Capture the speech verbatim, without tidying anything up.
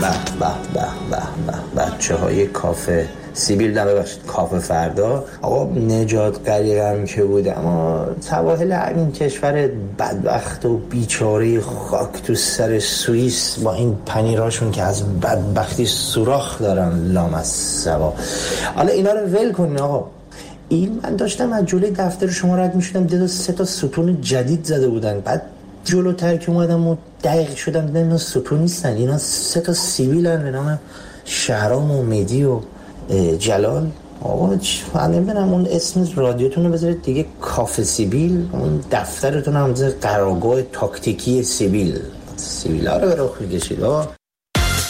به به به به بچه های کافه سیبیل نه ببخشید کافه فردا. آقا نجات غریقم که بوده، اما سواحل همین کشور بدبخت و بیچاره خاک تو سر سوئیس با این پنیراشون که از بدبختی سوراخ دارن لامصبا. حالا اینا رو ول کنین آقا. این من داشتم از جلوی دفتر شما رد میشدم، دیدم سه تا ستون جدید زده بودن، بعد جلوتر که اومدم و دقیق شدم دیدم اینا ستون نیستن، اینا سه تا سیبیلن به نام شهرام و مهدی و جلال. آقا من نمیدونم اون اسم رادیوتون رو بذارید دیگه کافه سیبیل، اون دفترتون هم بذارید قرارگاه تاکتیکی سیبیل. سیبیل ها رو به رخ میکشید آقا.